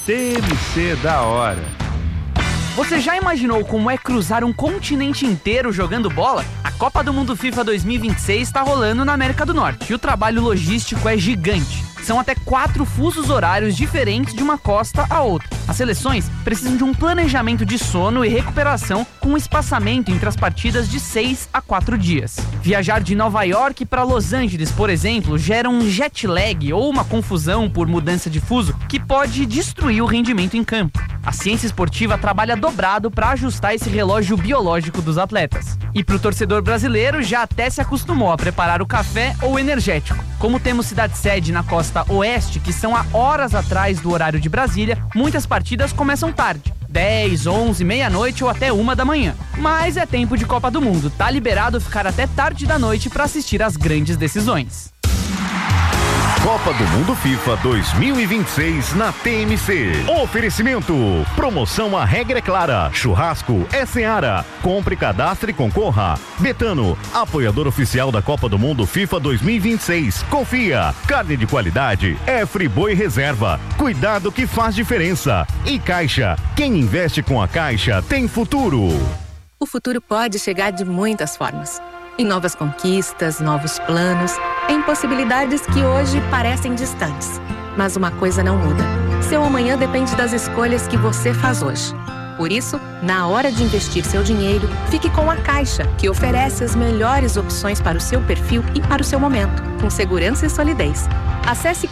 TMC da hora. Você já imaginou como é cruzar um continente inteiro jogando bola? A Copa do Mundo FIFA 2026 está rolando na América do Norte e o trabalho logístico é gigante. São até 4 fusos horários diferentes de uma costa a outra. As seleções precisam de um planejamento de sono e recuperação com um espaçamento entre as partidas de 6 a 4 dias. Viajar de Nova York para Los Angeles, por exemplo, gera um jet lag ou uma confusão por mudança de fuso que pode destruir o rendimento em campo. A ciência esportiva trabalha dobrado para ajustar esse relógio biológico dos atletas. E para o torcedor brasileiro já até se acostumou a preparar o café ou energético. Como temos cidade-sede na costa oeste, que são a horas atrás do horário de Brasília, muitas partidas começam tarde. 10, 11, meia-noite ou até 1 da manhã. Mas é tempo de Copa do Mundo, tá liberado ficar até tarde da noite para assistir às grandes decisões. Copa do Mundo FIFA 2026 na TMC. Oferecimento. Promoção A Regra é Clara. Churrasco é Seara. Compre, cadastre e concorra. Betano, apoiador oficial da Copa do Mundo FIFA 2026. Confia. Carne de qualidade é Friboi Reserva. Cuidado que faz diferença. E Caixa. Quem investe com a Caixa tem futuro. O futuro pode chegar de muitas formas. Em novas conquistas, novos planos, em possibilidades que hoje parecem distantes. Mas uma coisa não muda. Seu amanhã depende das escolhas que você faz hoje. Por isso, na hora de investir seu dinheiro, fique com a Caixa, que oferece as melhores opções para o seu perfil e para o seu momento, com segurança e solidez. Acesse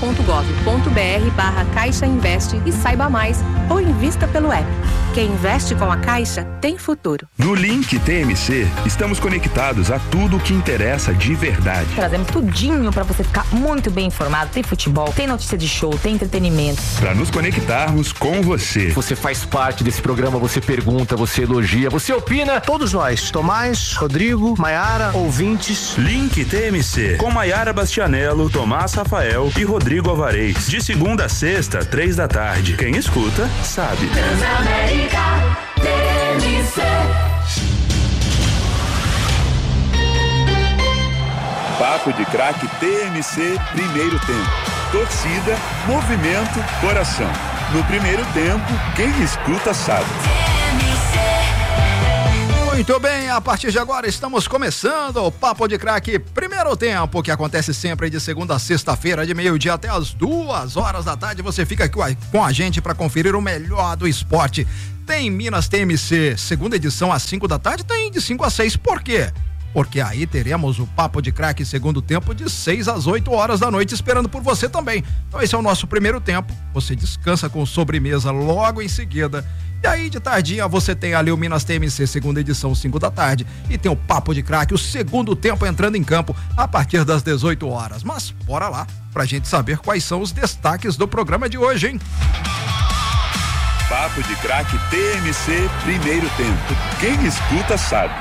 caixa.gov.br/Caixa Investe e saiba mais, ou invista pelo app. Quem investe com a Caixa tem futuro. No Link TMC, estamos conectados a tudo o que interessa de verdade. Trazemos tudinho para você ficar muito bem informado. Tem futebol, tem notícia de show, tem entretenimento. Para nos conectarmos com você. Você faz parte desse programa, você pergunta, você elogia, você opina. Todos nós, Tomás, Rodrigo, Maiara, ouvintes. Link TMC, com Maiara Bastianello, Tomás Rafael e Rodrigo Alvarez. De segunda a sexta, 3 da tarde. Quem escuta, sabe. Transamérica TMC. Papo de Craque TMC, primeiro tempo. Torcida, movimento, coração. No primeiro tempo, quem escuta sabe. Muito bem, a partir de agora estamos começando o Papo de Craque Primeiro Tempo, que acontece sempre de segunda a sexta-feira, de meio-dia até as 2 horas da tarde. Você fica aqui com a gente para conferir o melhor do esporte. Tem Minas TMC, segunda edição às 5 da tarde, tem de 5 às 6. Por quê? Porque aí teremos o Papo de Craque segundo tempo de 6 às 8 horas da noite, esperando por você também. Então esse é o nosso primeiro tempo. Você descansa com sobremesa logo em seguida. E aí de tardinha você tem ali o Minas TMC, segunda edição, 5 da tarde. E tem o Papo de Craque, o segundo tempo entrando em campo a partir das 18 horas. Mas bora lá, pra gente saber quais são os destaques do programa de hoje, hein? Papo de Craque TMC, primeiro tempo. Quem escuta sabe.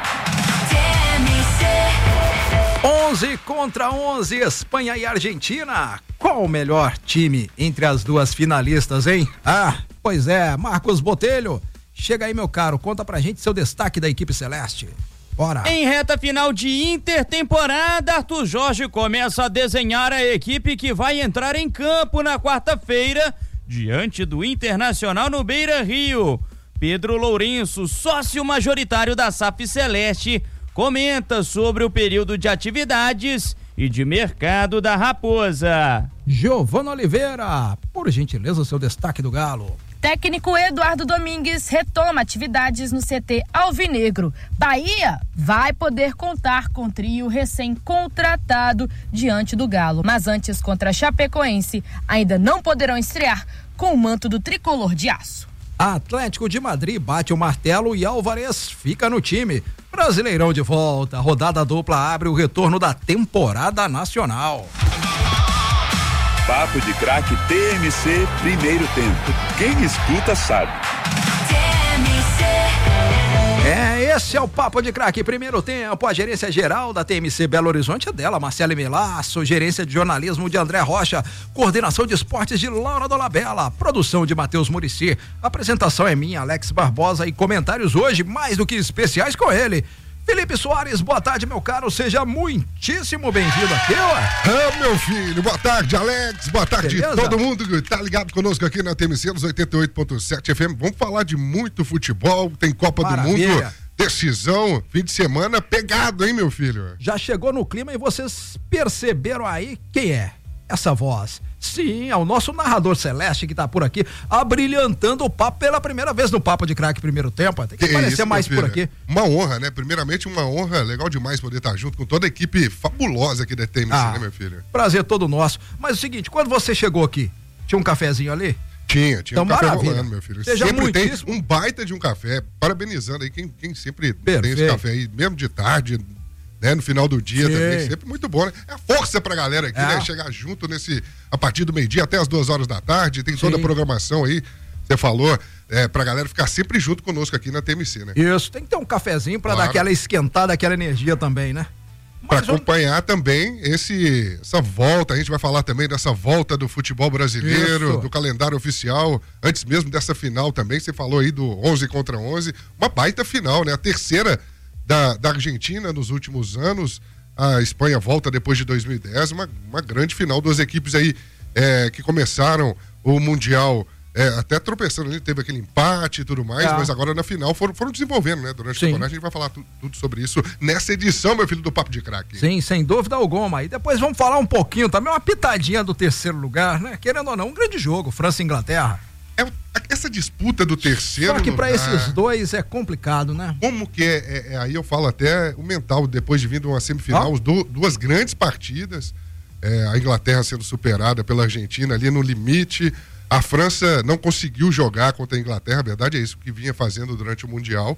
11 contra 11, Espanha e Argentina. Qual o melhor time entre as duas finalistas, hein? Ah, pois é, Marcos Botelho. Chega aí, meu caro, conta pra gente seu destaque da equipe celeste. Bora. Em reta final de intertemporada, Arthur Jorge começa a desenhar a equipe que vai entrar em campo na quarta-feira, diante do Internacional no Beira-Rio. Pedro Lourenço, sócio majoritário da SAF Celeste, comenta sobre o período de atividades e de mercado da Raposa. Giovana Oliveira, por gentileza, seu destaque do Galo. Técnico Eduardo Domingues retoma atividades no CT Alvinegro. Bahia vai poder contar com trio recém-contratado diante do Galo, mas antes contra a Chapecoense ainda não poderão estrear com o manto do tricolor de aço. Atlético de Madrid bate o martelo e Álvares fica no time. Brasileirão de volta, rodada dupla abre o retorno da temporada nacional. Papo de Craque TMC, primeiro tempo. Quem escuta sabe. Esse é o Papo de Craque Primeiro Tempo. A gerência geral da TMC Belo Horizonte é dela, Marcela Melasso, gerência de jornalismo de André Rocha, coordenação de esportes de Laura Dolabella, produção de Matheus Muricy, apresentação é minha, Alex Barbosa, e comentários hoje mais do que especiais com ele, Felipe Soares, boa tarde, meu caro, seja muitíssimo bem-vindo aqui, ué. Meu filho, boa tarde, Alex, boa tarde. Beleza? Todo mundo que tá ligado conosco aqui na TMC, nos 88.7 FM. Vamos falar de muito futebol, tem Copa do Mundo, decisão, fim de semana pegado, hein, meu filho? Já chegou no clima e vocês perceberam aí quem é essa voz? Sim, é o nosso narrador celeste que tá por aqui, abrilhantando o papo pela primeira vez no Papo de Craque Primeiro Tempo. Tem que aparecer isso, mais por aqui. Uma honra, né? Primeiramente, uma honra, legal demais poder estar junto com toda a equipe fabulosa aqui da TMC, né, meu filho? Prazer todo nosso. Mas é o seguinte, quando você chegou aqui, tinha um cafezinho ali? Tinha então, um café maravilha. rolando, meu filho. Seja sempre tem muitíssimo. um baita de um café, parabenizando aí quem sempre tem esse café aí, mesmo de tarde, né, no final do dia também, sempre muito bom, né? É a força pra galera aqui, né? Chegar junto a partir do meio-dia até as 2 horas da tarde, tem toda a programação aí, você falou, pra galera ficar sempre junto conosco aqui na TMC, né? Isso, tem que ter um cafezinho pra dar aquela esquentada, aquela energia também, né? Para acompanhar também essa volta, a gente vai falar também dessa volta do futebol brasileiro, do calendário oficial, antes mesmo dessa final também, você falou aí do 11 contra 11, uma baita final, né? A terceira da Argentina nos últimos anos, a Espanha volta depois de 2010, uma grande final, duas equipes aí que começaram o Mundial até tropeçando ali, teve aquele empate e tudo mais, mas agora na final foram desenvolvendo, né? Durante o campeonato, a gente vai falar tudo sobre isso nessa edição, meu filho, do Papo de Craque. Sim, sem dúvida alguma. E depois vamos falar um pouquinho também, uma pitadinha do terceiro lugar, né? Querendo ou não, um grande jogo, França e Inglaterra. Essa disputa do terceiro. Só que para esses dois é complicado, né? Como que aí eu falo até o mental, depois de vir de uma semifinal, duas grandes partidas, a Inglaterra sendo superada pela Argentina ali no limite, a França não conseguiu jogar contra a Inglaterra, a verdade é isso que vinha fazendo durante o Mundial.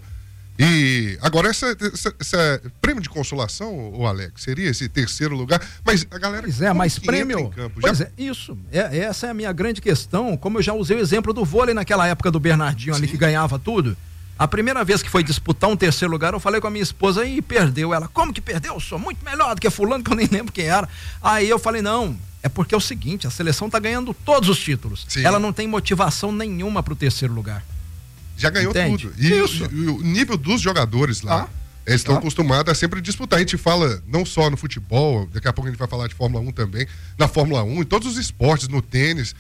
E agora essa prêmio de consolação, o Alex, seria esse terceiro lugar, mas a galera... Pois mas prêmio... Pois isso, essa é a minha grande questão, como eu já usei o exemplo do vôlei naquela época do Bernardinho ali, que ganhava tudo. A primeira vez que foi disputar um terceiro lugar, eu falei com a minha esposa e perdeu. Ela, como que perdeu? Eu sou muito melhor do que fulano, que eu nem lembro quem era. Aí eu falei, não, é porque é o seguinte, a seleção tá ganhando todos os títulos. Sim. Ela não tem motivação nenhuma pro terceiro lugar. Já ganhou tudo. E o nível dos jogadores lá, eles estão acostumados a sempre disputar. A gente fala não só no futebol, daqui a pouco a gente vai falar de Fórmula 1 também, na Fórmula 1, em todos os esportes, no tênis.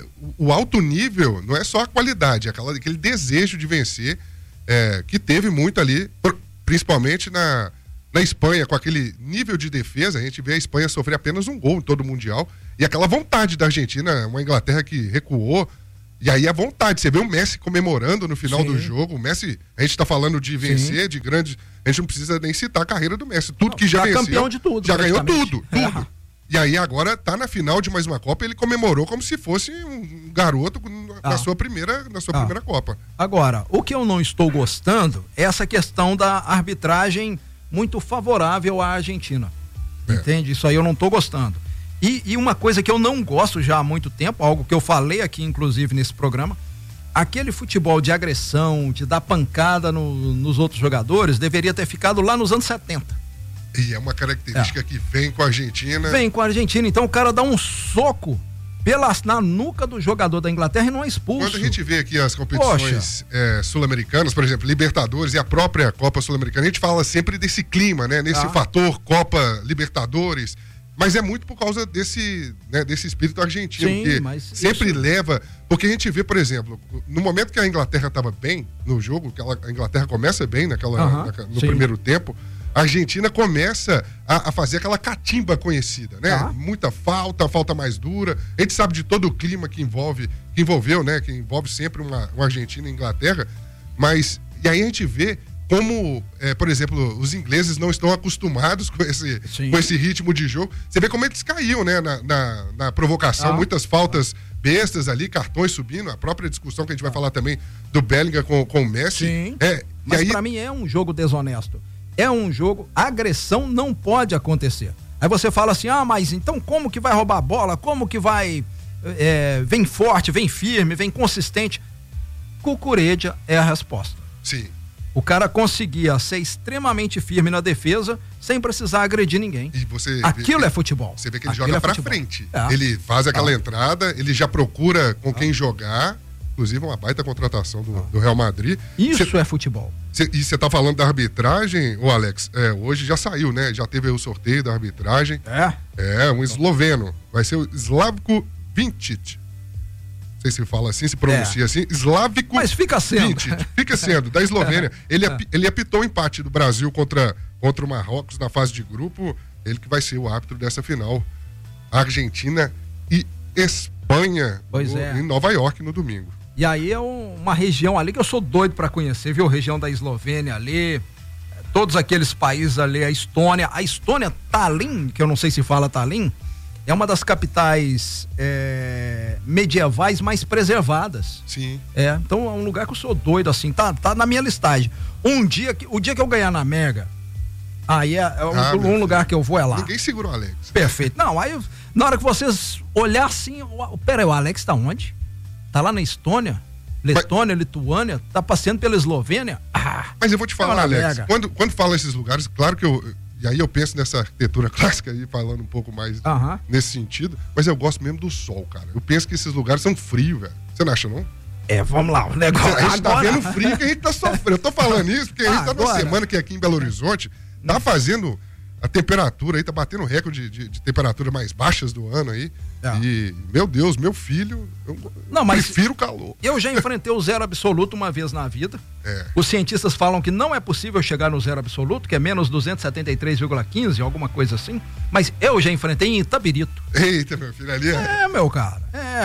O alto nível não é só a qualidade, é aquele desejo de vencer, que teve muito ali, principalmente na Espanha, com aquele nível de defesa. A gente vê a Espanha sofrer apenas um gol em todo o Mundial, e aquela vontade da Argentina, uma Inglaterra que recuou. E aí a vontade, você vê o Messi comemorando no final do jogo, o Messi, a gente tá falando de vencer, de grandes, a gente não precisa nem citar a carreira do Messi, tudo que já venceu, campeão de tudo, já ganhou tudo. E aí agora tá na final de mais uma Copa, ele comemorou como se fosse um garoto na sua primeira Copa. Agora, o que eu não estou gostando é essa questão da arbitragem muito favorável à Argentina, entende? Isso aí eu não tô gostando. E uma coisa que eu não gosto já há muito tempo, algo que eu falei aqui inclusive nesse programa, aquele futebol de agressão, de dar pancada nos outros jogadores, deveria ter ficado lá nos anos 70. E é uma característica que vem com a Argentina. Vem com a Argentina, então o cara dá um soco na nuca do jogador da Inglaterra e não é expulso. Quando a gente vê aqui as competições sul-americanas, por exemplo, Libertadores e a própria Copa Sul-Americana, a gente fala sempre desse clima, né? Nesse fator Copa Libertadores. Mas é muito por causa desse espírito argentino, que sempre leva... Porque a gente vê, por exemplo, no momento que a Inglaterra estava bem no jogo, que a Inglaterra começa bem no primeiro tempo, a Argentina começa a fazer aquela catimba conhecida, né? Muita falta mais dura. A gente sabe de todo o clima que envolveu, né? Que envolve sempre uma Argentina e Inglaterra. Mas, e aí a gente vê como, por exemplo, os ingleses não estão acostumados com esse ritmo de jogo. Você vê como eles caíam, né, na provocação, muitas faltas bestas ali, cartões subindo, a própria discussão que a gente vai falar também do Bellingham com o Messi. Sim. Mas pra mim é um jogo desonesto. É um jogo, agressão não pode acontecer. Aí você fala assim, mas então como que vai roubar a bola? Como que vai, vem forte, vem firme, vem consistente? Cucuredia é a resposta. Sim. O cara conseguia ser extremamente firme na defesa sem precisar agredir ninguém. E aquilo é futebol. Você vê que ele joga pra frente. Ele faz aquela entrada, ele já procura com quem jogar. inclusive uma baita contratação do Real Madrid. Isso é futebol. E você tá falando da arbitragem, ô Alex, hoje já saiu, né? Já teve o sorteio da arbitragem. Um esloveno, vai ser o Slavko Vinčić. Não sei se fala assim, se pronuncia assim, Slavko. Mas fica sendo. Fica sendo, da Eslovênia. Ele apitou o empate do Brasil contra o Marrocos na fase de grupo, ele que vai ser o árbitro dessa final. Argentina e Espanha em Nova York no domingo. E aí é uma região ali que eu sou doido pra conhecer, viu? Região da Eslovênia ali, todos aqueles países ali, a Estônia, Tallinn, que eu não sei se fala Tallinn, é uma das capitais medievais mais preservadas. Sim. Então é um lugar que eu sou doido, assim, tá na minha listagem. O dia que eu ganhar na Mega, aí um lugar que eu vou é lá. Ninguém segura o Alex. Perfeito. Não, aí na hora que vocês olhar assim, peraí, o Alex tá onde? Tá lá na Estônia? Letônia, Lituânia? Tá passeando pela Eslovênia? Mas eu vou te falar, Alex, quando fala esses lugares, claro que e aí eu penso nessa arquitetura clássica aí, falando um pouco mais nesse sentido, mas eu gosto mesmo do sol, cara. Eu penso que esses lugares são frios, velho. Você não acha, não? Vamos lá, o negócio. A gente tá vendo frio que a gente tá sofrendo. Eu tô falando isso porque a gente tá numa semana que aqui em Belo Horizonte tá fazendo a temperatura aí, tá batendo recorde de temperatura mais baixas do ano aí. E, meu Deus, meu filho, eu prefiro o calor. Eu já enfrentei o zero absoluto uma vez na vida. Os cientistas falam que não é possível chegar no zero absoluto, que é menos 273,15, alguma coisa assim. Mas eu já enfrentei em Itabirito. Eita, meu filho, ali meu cara.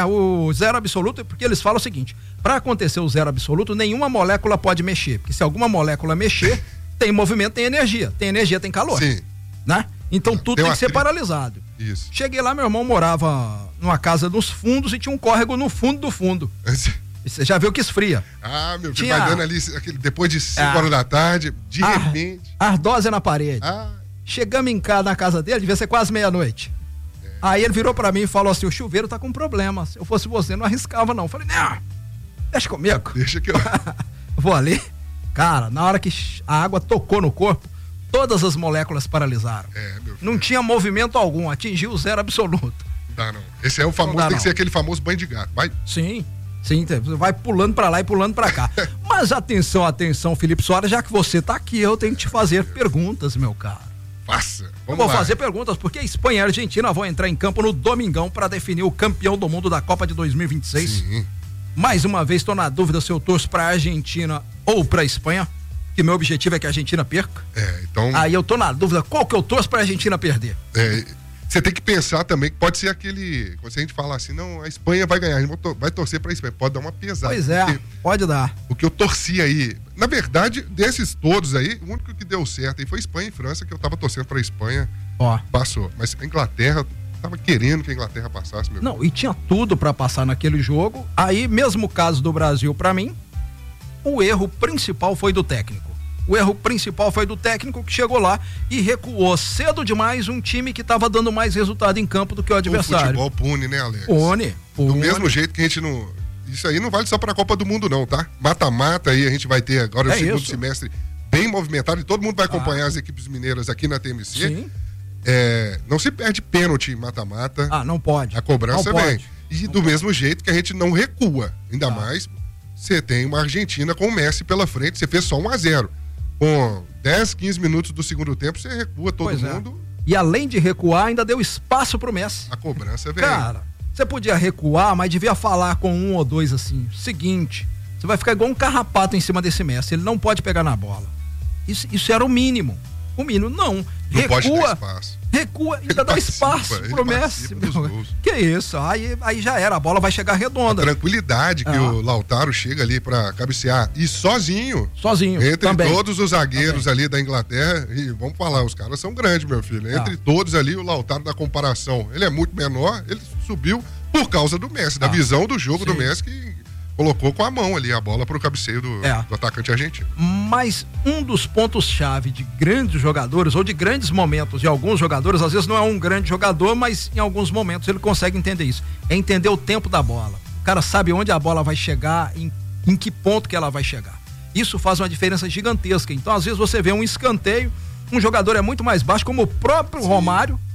O zero absoluto é porque eles falam o seguinte: para acontecer o zero absoluto, nenhuma molécula pode mexer. Porque se alguma molécula mexer, tem movimento, tem energia. Tem energia, tem calor. Sim. Né? Então tudo tem que ser paralisado. Isso. Cheguei lá, meu irmão morava numa casa nos fundos e tinha um córrego no fundo do fundo. Você já viu que esfria. Meu filho, vai dando ali, depois de 5 horas da tarde, de repente. Ardósia na parede. Chegamos na casa dele, devia ser quase meia-noite. Aí ele virou pra mim e falou assim: o chuveiro tá com problema. Se eu fosse você, não arriscava, não. Eu falei: não, deixa comigo. Deixa que eu. Vou ali. Cara, na hora que a água tocou no corpo, todas as moléculas paralisaram. Não tinha movimento algum, atingiu o zero absoluto. Não dá não. Esse é o famoso, tem que ser aquele famoso banho de gato. Vai. Sim, vai pulando pra lá e pulando pra cá. Mas atenção, Felipe Soares, já que você tá aqui, eu tenho que te fazer perguntas, meu caro. Faça. Vou fazer perguntas, porque Espanha e Argentina vão entrar em campo no domingão pra definir o campeão do mundo da Copa de 2026. Sim. Mais uma vez, tô na dúvida se eu torço pra Argentina ou pra Espanha, que meu objetivo é que a Argentina perca. Então. Aí eu tô na dúvida, qual que eu torço pra Argentina perder? Você tem que pensar também que pode ser aquele, quando a gente fala assim, não, a Espanha vai ganhar, a gente vai torcer pra Espanha, pode dar uma pesada. Pois pode dar. O que eu torci aí, na verdade, desses todos aí, o único que deu certo aí foi Espanha e França, que eu tava torcendo pra Espanha, passou. Mas a Inglaterra, tava querendo que a Inglaterra passasse, meu Não, e tinha tudo pra passar naquele jogo. Aí, mesmo caso do Brasil pra mim, o erro principal foi do técnico. O erro principal foi do técnico que chegou lá e recuou cedo demais um time que estava dando mais resultado em campo do que o adversário. O futebol pune, né, Alex? Pune. Do mesmo jeito que a gente não... Isso aí não vale só para a Copa do Mundo não, tá? Mata-mata aí a gente vai ter agora o segundo semestre bem movimentado e todo mundo vai acompanhar as equipes mineiras aqui na TMC. Sim. Não se perde pênalti em mata-mata. Não pode. A cobrança vem. E do mesmo jeito que a gente não recua. Ainda mais, você tem uma Argentina com o Messi pela frente, você fez só 1-0. Com 10, 15 minutos do segundo tempo, você recua todo mundo. E além de recuar, ainda deu espaço pro Messi. A cobrança vem. Cara, você podia recuar, mas devia falar com um ou dois assim: seguinte, você vai ficar igual um carrapato em cima desse Messi, ele não pode pegar na bola. Isso era o mínimo. O mínimo, não. Não pode dar espaço. Recua, ainda dá espaço pro Messi. Que isso, aí já era, a bola vai chegar redonda. A tranquilidade que o Lautaro chega ali pra cabecear e sozinho. Entre também. Todos os zagueiros ali da Inglaterra, e vamos falar, os caras são grandes, meu filho. Entre todos ali, o Lautaro da comparação, ele é muito menor, ele subiu por causa do Messi, da visão do jogo do Messi, que colocou com a mão ali a bola pro cabeceio do atacante argentino. Mas um dos pontos-chave de grandes jogadores, ou de grandes momentos de alguns jogadores, às vezes não é um grande jogador, mas em alguns momentos ele consegue entender isso. É entender o tempo da bola. O cara sabe onde a bola vai chegar, em que ponto que ela vai chegar. Isso faz uma diferença gigantesca. Então, às vezes você vê um escanteio, um jogador é muito mais baixo, como o próprio Romário,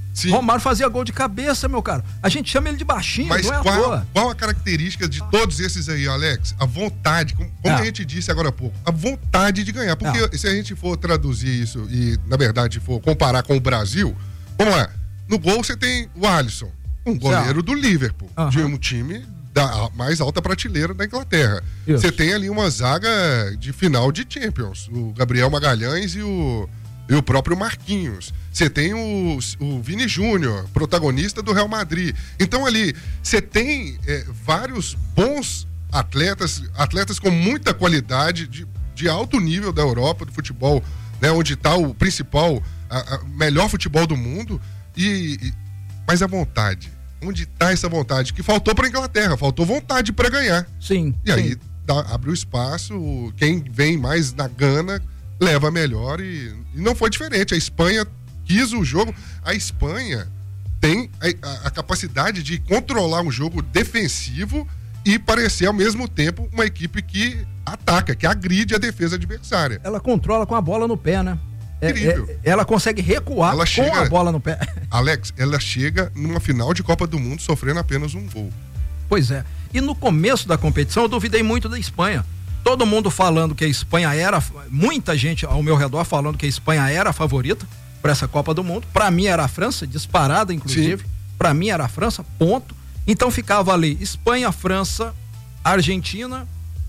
Sim. Romário fazia gol de cabeça, meu caro. A gente chama ele de baixinho, mas não é à toa. Qual a característica de todos esses aí, Alex? A vontade, como a gente disse agora há pouco, a vontade de ganhar. Porque se a gente for traduzir isso e, na verdade, for comparar com o Brasil, vamos lá, no gol você tem o Alisson, um goleiro do Liverpool, de um time da mais alta prateleira da Inglaterra. Você tem ali uma zaga de final de Champions, o Gabriel Magalhães e o próprio Marquinhos. Você tem o Vini Júnior, protagonista do Real Madrid. Então ali, você tem vários bons atletas com muita qualidade, de alto nível da Europa, do futebol, né, onde está o principal, melhor futebol do mundo, mas a vontade. Onde está essa vontade? Que faltou para a Inglaterra, faltou vontade para ganhar. Sim. E aí abre o espaço, quem vem mais na gana leva melhor e não foi diferente. A Espanha quis o jogo. A Espanha tem a capacidade de controlar um jogo defensivo e parecer ao mesmo tempo uma equipe que ataca, que agride a defesa adversária. Ela controla com a bola no pé, né? Incrível. Ela consegue recuar com a bola no pé. Alex, ela chega numa final de Copa do Mundo sofrendo apenas um gol. Pois é. E no começo da competição eu duvidei muito da Espanha. Todo mundo falando que a Espanha muita gente ao meu redor falando que a Espanha era a favorita para essa Copa do Mundo. Para mim era a França, disparada inclusive. Para mim era a França, ponto. Então ficava ali Espanha, França, Argentina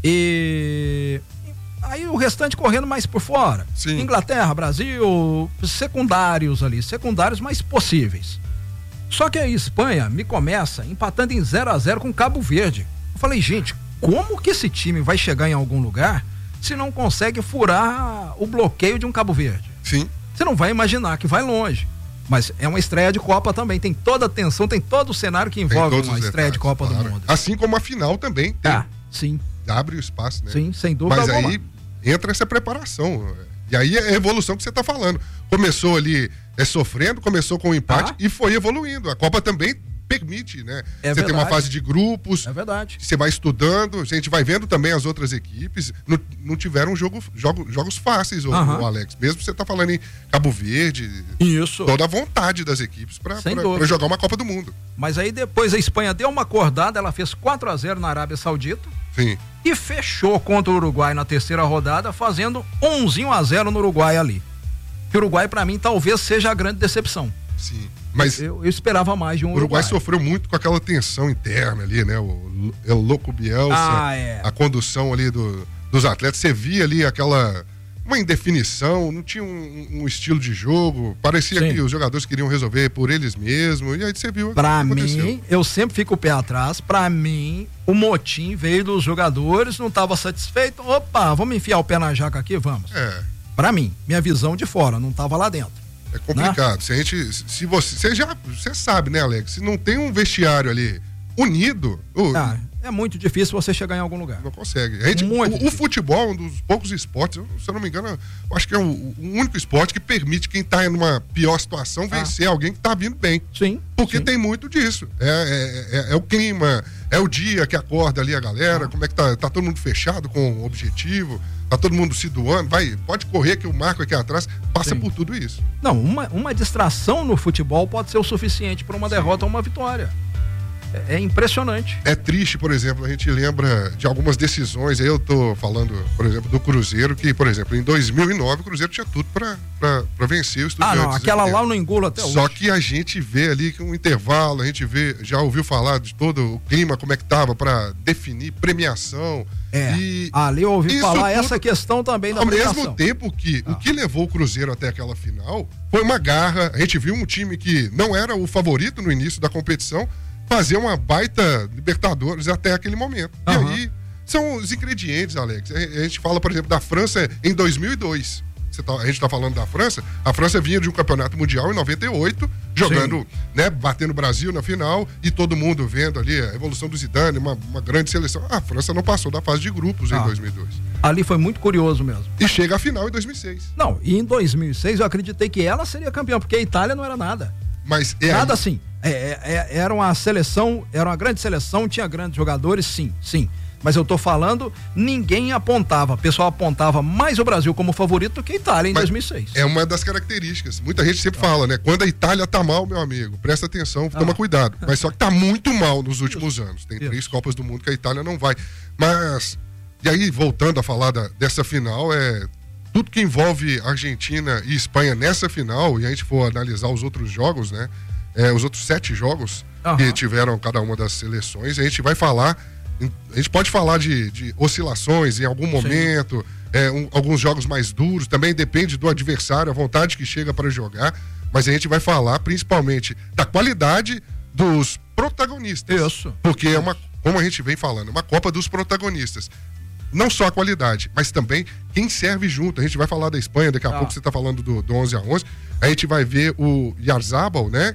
e aí o restante correndo mais por fora. Sim. Inglaterra, Brasil, secundários mais possíveis. Só que a Espanha me começa empatando em 0-0 com Cabo Verde. Eu falei, gente, como que esse time vai chegar em algum lugar se não consegue furar o bloqueio de um Cabo Verde? Sim. Você não vai imaginar que vai longe. Mas é uma estreia de Copa também, tem toda a tensão, tem todo o cenário que envolve uma estreia de Copa do Mundo. Assim como a final também tem. Sim. Abre o espaço, né? Sim, sem dúvida. Mas aí entra essa preparação. E aí é a evolução que você está falando. Começou ali sofrendo, começou com um empate e foi evoluindo. A Copa também permite, né? Você tem uma fase de grupos. É verdade. Você vai estudando, a gente vai vendo também as outras equipes. Não tiveram jogos fáceis, o Alex. Mesmo você tá falando em Cabo Verde. Isso. Toda a vontade das equipes para jogar uma Copa do Mundo. Mas aí depois a Espanha deu uma acordada, ela fez 4-0 na Arábia Saudita. Sim. E fechou contra o Uruguai na terceira rodada, fazendo 11-0 no Uruguai ali. O Uruguai, para mim, talvez seja a grande decepção. Sim. Mas eu esperava mais de um Uruguai. O Uruguai sofreu muito com aquela tensão interna ali, né? O Louco Bielsa, a condução ali dos atletas. Você via ali uma indefinição, não tinha um estilo de jogo. Parecia que os jogadores queriam resolver por eles mesmos. E aí você viu. Pra mim, eu sempre fico o pé atrás. Pra mim, o motim veio dos jogadores, não estava satisfeito. Opa, vamos enfiar o pé na jaca aqui? Vamos. Pra mim, minha visão de fora, não estava lá dentro. É complicado. Né? Você sabe, né, Alex? Se não tem um vestiário ali unido. É muito difícil você chegar em algum lugar. Não consegue. O futebol é um dos poucos esportes, se eu não me engano, eu acho que é o único esporte que permite quem está em uma pior situação vencer alguém que está vindo bem. Sim. Porque tem muito disso. É o clima, é o dia que acorda ali a galera, como é que tá todo mundo fechado com o objetivo. Tá todo mundo se doando, pode correr que eu marco aqui atrás, passa por tudo isso. Não, uma distração no futebol pode ser o suficiente para uma derrota ou uma vitória. É impressionante. É triste, por exemplo, a gente lembra de algumas decisões, aí eu tô falando, por exemplo, do Cruzeiro, que, por exemplo, em 2009 o Cruzeiro tinha tudo pra vencer o Estudiantes. Não, aquela lá eu não engulo até hoje. Só que a gente vê ali que um intervalo, a gente já ouviu falar de todo o clima, como é que tava pra definir premiação. Ali eu ouvi falar essa questão também da premiação. Ao mesmo tempo que o que levou o Cruzeiro até aquela final foi uma garra, a gente viu um time que não era o favorito no início da competição, fazer uma baita Libertadores até aquele momento. E aí, são os ingredientes, Alex. A gente fala, por exemplo, da França em 2002. A gente tá falando da França. A França vinha de um campeonato mundial em 98, jogando, né, batendo o Brasil na final, e todo mundo vendo ali a evolução do Zidane, uma grande seleção. A França não passou da fase de grupos em 2002. Ali foi muito curioso mesmo. E chega à final em 2006. Não, e em 2006 eu acreditei que ela seria campeã, porque a Itália não era nada. Mas nada assim. Era uma grande seleção, tinha grandes jogadores, sim. Mas eu tô falando, ninguém apontava. O pessoal apontava mais o Brasil como favorito do que a Itália em 2006. É uma das características. Muita gente sempre fala, né? Quando a Itália tá mal, meu amigo, presta atenção, toma cuidado. Mas só que tá muito mal nos últimos anos. Tem 3 Copas do Mundo que a Itália não vai. Mas, e aí, voltando a falar dessa final, tudo que envolve Argentina e Espanha nessa final, e a gente for analisar os outros jogos, né? Os outros 7 jogos que tiveram cada uma das seleções, a gente vai falar, a gente pode falar de oscilações em algum momento, alguns jogos mais duros, também depende do adversário, a vontade que chega para jogar, mas a gente vai falar principalmente da qualidade dos protagonistas. Isso. Porque como a gente vem falando, uma Copa dos protagonistas. Não só a qualidade, mas também quem serve junto. A gente vai falar da Espanha, daqui a pouco você está falando do 11-11. A gente vai ver o Oyarzabal, né?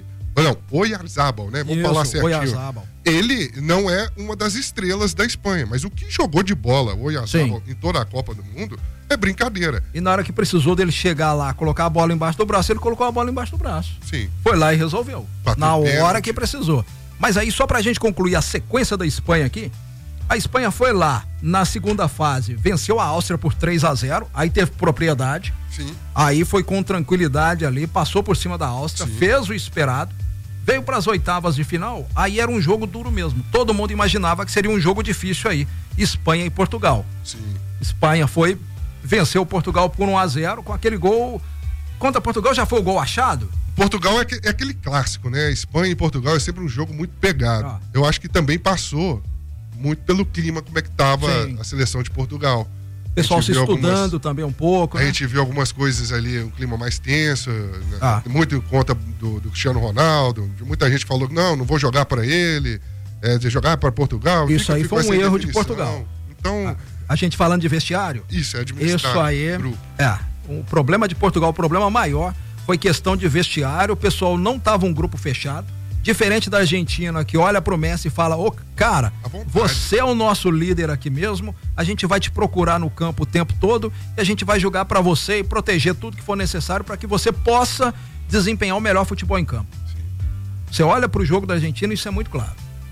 O Oyarzabal, né? Vamos falar certinho. Oyarzabal. Ele não é uma das estrelas da Espanha, mas o que jogou de bola o Oyarzabal em toda a Copa do Mundo é brincadeira. E na hora que precisou dele chegar lá, colocar a bola embaixo do braço, ele colocou a bola embaixo do braço. Sim. Foi lá e resolveu. Na hora que precisou. Mas aí, só pra gente concluir a sequência da Espanha aqui, a Espanha foi lá na segunda fase, venceu a Áustria por 3-0, aí teve propriedade. Sim. Aí foi com tranquilidade ali, passou por cima da Áustria, fez o esperado, veio para as oitavas de final, aí era um jogo duro mesmo. Todo mundo imaginava que seria um jogo difícil aí, Espanha e Portugal. Sim. Espanha venceu Portugal por 1-0 com aquele gol. Contra Portugal já foi o gol achado? Portugal é aquele clássico, né? Espanha e Portugal é sempre um jogo muito pegado. Eu acho que também passou muito pelo clima, como é que tava a seleção de Portugal. O pessoal se estudando também um pouco. A gente viu algumas coisas ali, um clima mais tenso, muito em conta do Cristiano Ronaldo. Muita gente falou que não vou jogar para ele, de jogar para Portugal. Isso aí foi um erro de Portugal. Então, a gente falando de vestiário. Isso, administrar. Isso aí, o problema de Portugal, o problema maior foi questão de vestiário. O pessoal não tava um grupo fechado. Diferente da Argentina, que olha pro Messi e fala, cara, você é o nosso líder aqui mesmo, a gente vai te procurar no campo o tempo todo e a gente vai jogar para você e proteger tudo que for necessário para que você possa desempenhar o melhor futebol em campo. Sim. Você olha pro jogo da Argentina e isso é muito claro.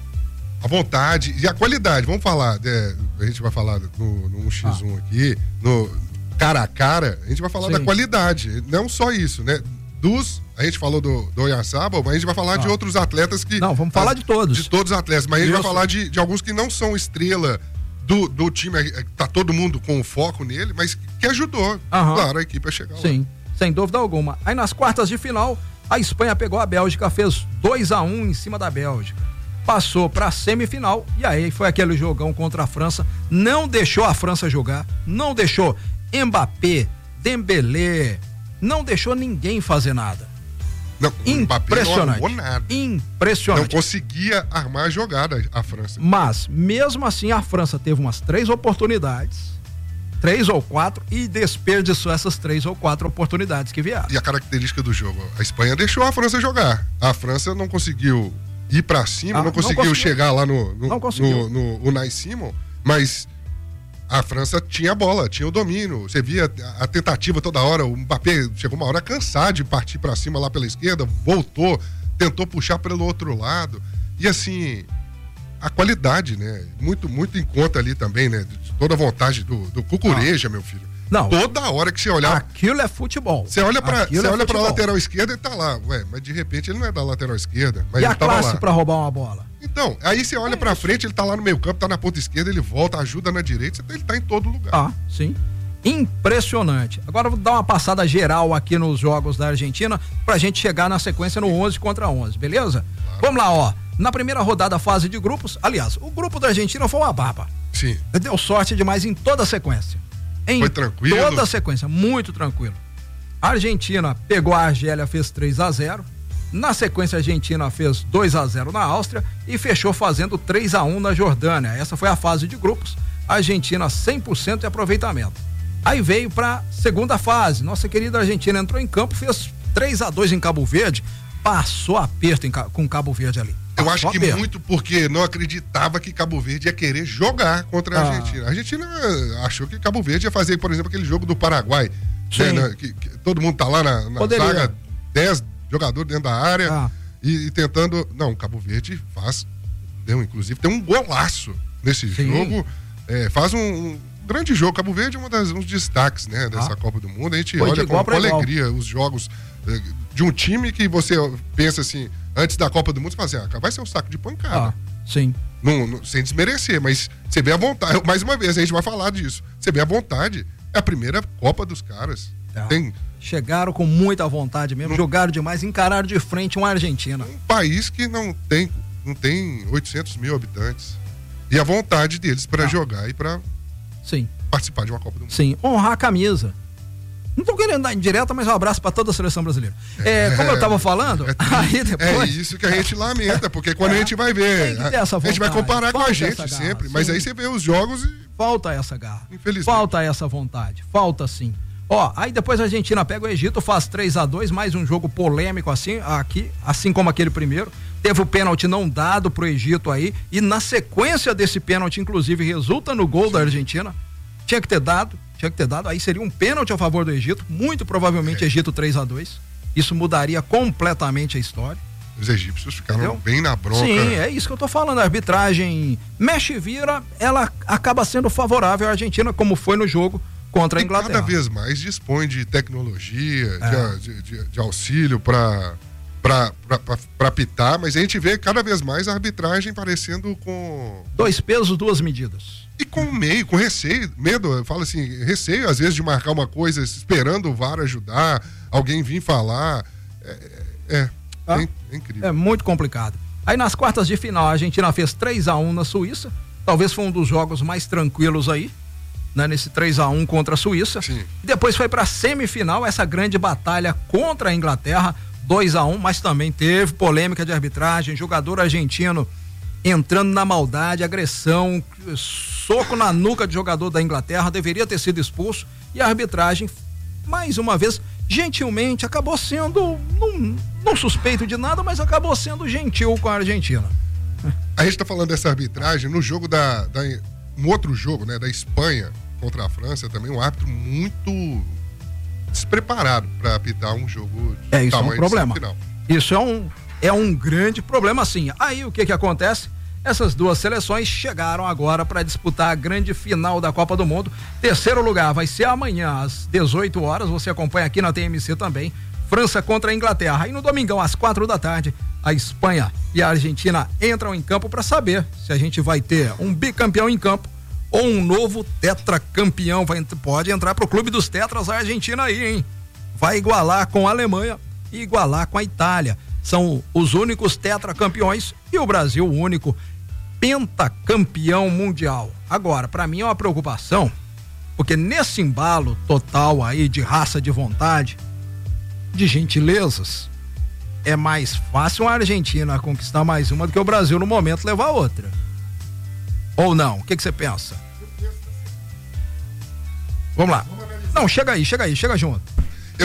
A vontade e a qualidade, vamos falar, a gente vai falar no 1x1 aqui, no cara a cara, a gente vai falar da qualidade, não só isso, né? A gente falou do Oyarzabal, mas a gente vai falar de outros atletas que... Não, vamos falar de todos. De todos os atletas, mas a gente vai falar de alguns que não são estrela do time, tá todo mundo com o foco nele, mas que ajudou, claro, a equipe a chegar lá. Sim, sem dúvida alguma. Aí nas quartas de final, a Espanha pegou a Bélgica, fez 2-1 em cima da Bélgica. Passou pra semifinal e aí foi aquele jogão contra a França, não deixou a França jogar, não deixou Mbappé, Dembélé, não deixou ninguém fazer nada. Não, impressionante. Não nada. Impressionante. Não conseguia armar a jogada a França. Mas, mesmo assim, a França teve umas 3 oportunidades, 3 ou 4, e desperdiçou essas 3 ou 4 oportunidades que vieram. E a característica do jogo? A Espanha deixou a França jogar. A França não conseguiu ir pra cima, não conseguiu chegar lá no Unai Simon, mas a França tinha a bola, tinha o domínio. Você via a tentativa toda hora. O Mbappé chegou uma hora cansado de partir pra cima lá pela esquerda, voltou, tentou puxar pelo outro lado. E assim, a qualidade, né? Muito, muito em conta ali também, né? Toda a vontade do Cucureja, meu filho. Não. Toda hora que você olhar. Aquilo é futebol. Você olha pra lateral esquerda e tá lá. Mas de repente ele não é da lateral esquerda. Mas e ele a classe pra roubar uma bola? Então, aí você olha pra frente, ele tá lá no meio campo, tá na ponta esquerda, ele volta, ajuda na direita, ele tá em todo lugar. Sim. Impressionante. Agora eu vou dar uma passada geral aqui nos jogos da Argentina pra gente chegar na sequência no 11 contra 11, beleza? Claro. Vamos lá, na primeira rodada, fase de grupos, aliás, o grupo da Argentina foi uma baba. Sim. Deu sorte demais em toda a sequência. Foi tranquilo? Toda a sequência, muito tranquilo. A Argentina pegou a Argélia, fez 3-0. Na sequência, a Argentina fez 2-0 na Áustria e fechou fazendo 3-1 na Jordânia. Essa foi a fase de grupos. A Argentina 100% de aproveitamento. Aí veio para segunda fase. Nossa querida Argentina entrou em campo, fez 3-2 em Cabo Verde, passou aperto com Cabo Verde ali. Eu acho que muito porque não acreditava que Cabo Verde ia querer jogar contra a Argentina. A Argentina achou que Cabo Verde ia fazer, por exemplo, aquele jogo do Paraguai, né, que todo mundo tá lá na zaga, 10 jogadores dentro da área e tentando... Não, Cabo Verde inclusive tem um golaço nesse jogo, faz um grande jogo. Cabo Verde é um dos destaques, né, dessa Copa do Mundo. A gente olha com alegria os jogos de um time que você pensa assim, antes da Copa do Mundo, você fala assim, vai ser um saco de pancada. Sim. Sem desmerecer, mas você vê a vontade. Mais uma vez, a gente vai falar disso. Você vê a vontade. É a primeira Copa dos caras. Chegaram com muita vontade mesmo, jogaram demais, encararam de frente uma Argentina. Um país que não tem 800 mil habitantes. E a vontade deles para jogar e para participar de uma Copa do Mundo. Sim, honrar a camisa. Não tô querendo dar indireta, mas um abraço para toda a seleção brasileira. Como eu tava falando, aí depois... isso que a gente lamenta, porque quando a gente vai ver, a gente vai comparar com a gente sempre, mas aí você vê os jogos e... Falta essa garra. Infelizmente. Falta essa vontade. Falta sim. Aí depois a Argentina pega o Egito, faz 3-2, mais um jogo polêmico assim como aquele primeiro. Teve o pênalti não dado pro Egito aí, e na sequência desse pênalti, inclusive, resulta no gol da Argentina. Tinha que ter dado, aí seria um pênalti a favor do Egito, muito provavelmente Egito 3-2. Isso mudaria completamente a história. Os egípcios ficaram bem na bronca. Sim, é isso que eu tô falando. A arbitragem mexe e vira, ela acaba sendo favorável à Argentina, como foi no jogo contra a Inglaterra. Cada vez mais dispõe de tecnologia, de auxílio para apitar, mas a gente vê cada vez mais a arbitragem parecendo com... 2 pesos, 2 medidas. E com receio, medo, eu falo assim, receio às vezes de marcar uma coisa esperando o VAR ajudar, alguém vir falar. É incrível. É muito complicado. Aí nas quartas de final, a Argentina fez 3-1 na Suíça, talvez foi um dos jogos mais tranquilos aí, né, nesse 3-1 contra a Suíça. Sim. Depois foi pra semifinal, essa grande batalha contra a Inglaterra, 2-1, mas também teve polêmica de arbitragem, jogador argentino entrando na maldade, agressão, soco na nuca de jogador da Inglaterra, deveria ter sido expulso, e a arbitragem, mais uma vez, gentilmente, acabou sendo, não suspeito de nada, mas acabou sendo gentil com a Argentina. A gente tá falando dessa arbitragem no jogo um outro jogo, né, da Espanha contra a França, também um árbitro muito despreparado para apitar um jogo de isso é um problema. Final. Isso é um grande problema, sim. Aí o que acontece? Essas duas seleções chegaram agora para disputar a grande final da Copa do Mundo. Terceiro lugar vai ser amanhã às 18 horas. Você acompanha aqui na TMC também. França contra a Inglaterra. E no domingão às 4 da tarde, a Espanha e a Argentina entram em campo para saber se a gente vai ter um bicampeão em campo ou um novo tetracampeão. Pode entrar pro clube dos tetras a Argentina aí, hein? Vai igualar com a Alemanha e igualar com a Itália. São os únicos tetracampeões e o Brasil o único pentacampeão mundial. Agora, para mim é uma preocupação, porque nesse embalo total aí de raça, de vontade, de gentilezas, é mais fácil a Argentina conquistar mais uma do que o Brasil no momento levar outra. Ou não? O que você pensa? Vamos lá. Não, chega junto.